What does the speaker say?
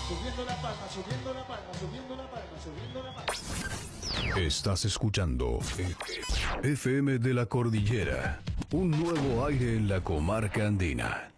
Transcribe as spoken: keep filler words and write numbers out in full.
Subiendo la palma, subiendo la palma, subiendo la palma, subiendo la palma. Estás escuchando F M de la Cordillera, un nuevo aire en la comarca andina.